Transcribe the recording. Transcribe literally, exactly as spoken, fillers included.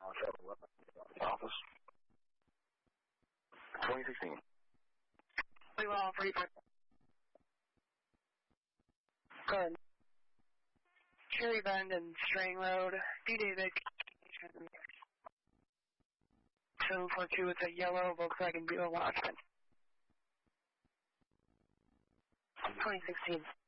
Office. twenty sixteen. We will all three. Good. Cherry Bend and Strang Road. D. David. seven four two with a yellow Volkswagen Beetle Watchman. twenty sixteen.